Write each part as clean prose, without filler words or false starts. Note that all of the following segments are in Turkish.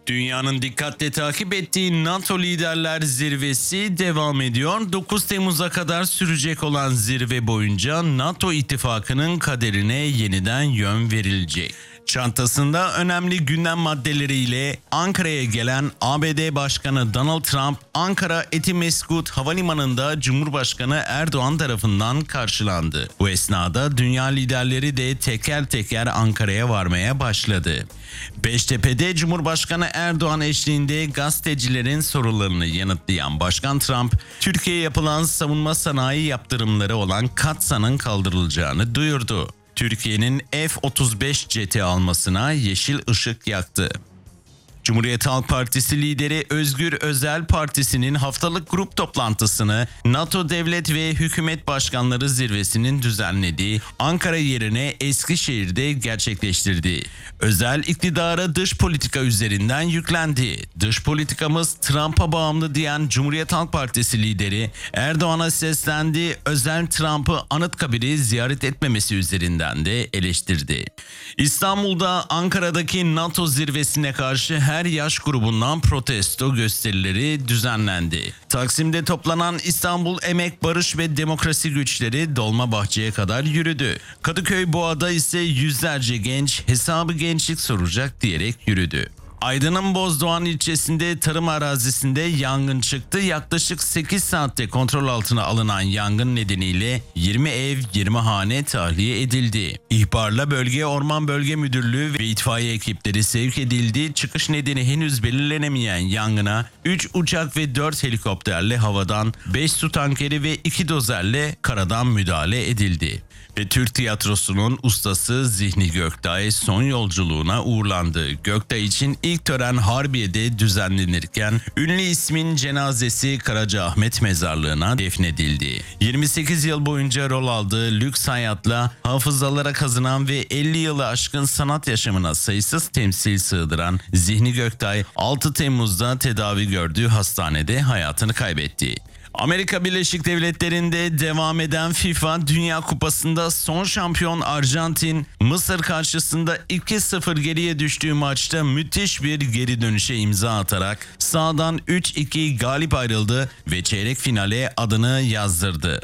Dünyanın dikkatle takip ettiği NATO Liderler Zirvesi devam ediyor. 9 Temmuz'a kadar sürecek olan zirve boyunca NATO ittifakının kaderine yeniden yön verilecek. Çantasında önemli gündem maddeleriyle Ankara'ya gelen ABD Başkanı Donald Trump, Ankara Etimesgut Havalimanı'nda Cumhurbaşkanı Erdoğan tarafından karşılandı. Bu esnada dünya liderleri de teker teker Ankara'ya varmaya başladı. Beştepe'de Cumhurbaşkanı Erdoğan eşliğinde gazetecilerin sorularını yanıtlayan Başkan Trump, Türkiye'ye yapılan savunma sanayi yaptırımları olan Katsa'nın kaldırılacağını duyurdu. Türkiye'nin F-35 jeti almasına yeşil ışık yaktı. Cumhuriyet Halk Partisi lideri Özgür Özel Partisi'nin haftalık grup toplantısını NATO Devlet ve Hükümet Başkanları Zirvesi'nin düzenlediği Ankara yerine Eskişehir'de gerçekleştirdi. Özel iktidara dış politika üzerinden yüklendi. Dış politikamız Trump'a bağımlı diyen Cumhuriyet Halk Partisi lideri Erdoğan'a seslendi. Özel Trump'ı Anıtkabir'i ziyaret etmemesi üzerinden de eleştirdi. İstanbul'da Ankara'daki NATO zirvesine karşı her yaş grubundan protesto gösterileri düzenlendi. Taksim'de toplanan İstanbul Emek, Barış ve Demokrasi güçleri Dolmabahçe'ye kadar yürüdü. Kadıköy Boğa'da ise yüzlerce genç hesabı gençlik soracak diyerek yürüdü. Aydın'ın Bozdoğan ilçesinde tarım arazisinde yangın çıktı. Yaklaşık 8 saatte kontrol altına alınan yangın nedeniyle 20 ev, 20 hane tahliye edildi. İhbarla bölgeye Orman Bölge Müdürlüğü ve itfaiye ekipleri sevk edildi. Çıkış nedeni henüz belirlenemeyen yangına 3 uçak ve 4 helikopterle havadan, 5 su tankeri ve 2 dozerle karadan müdahale edildi. Ve Türk tiyatrosunun ustası Zihni Göktay son yolculuğuna uğurlandı. Göktay için ilk tören Harbiye'de düzenlenirken ünlü ismin cenazesi Karacaahmet Mezarlığı'na defnedildi. 28 yıl boyunca rol aldığı lüks hayatla hafızalara kazınan ve 50 yılı aşkın sanat yaşamına sayısız temsil sığdıran Zihni Göktay 6 Temmuz'da tedavi gördüğü hastanede hayatını kaybetti. Amerika Birleşik Devletleri'nde devam eden FIFA Dünya Kupası'nda son şampiyon Arjantin, Mısır karşısında 2-0 geriye düştüğü maçta müthiş bir geri dönüşe imza atarak sahadan 3-2 galip ayrıldı ve çeyrek finale adını yazdırdı.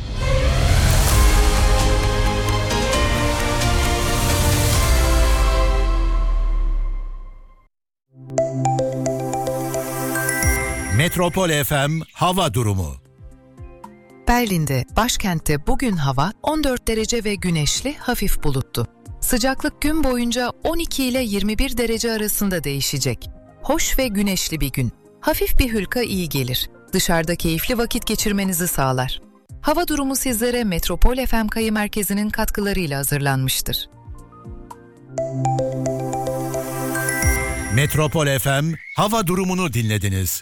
Metropol FM hava durumu. Berlin'de, başkentte bugün hava 14 derece ve güneşli, hafif bulutlu. Sıcaklık gün boyunca 12 ile 21 derece arasında değişecek. Hoş ve güneşli bir gün. Hafif bir hülka iyi gelir. Dışarıda keyifli vakit geçirmenizi sağlar. Hava durumu sizlere Metropol FM Kayı Merkezi'nin katkılarıyla hazırlanmıştır. Metropol FM hava durumunu dinlediniz.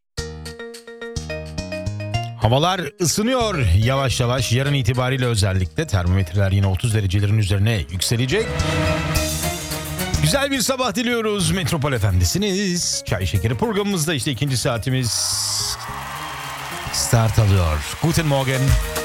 Havalar ısınıyor yavaş yavaş. Yarın itibariyle özellikle termometreler yine 30 derecelerin üzerine yükselecek. Güzel bir sabah diliyoruz. Metropol Efendisiniz. Çay Şekeri programımızda işte ikinci saatimiz start alıyor. Guten Morgen.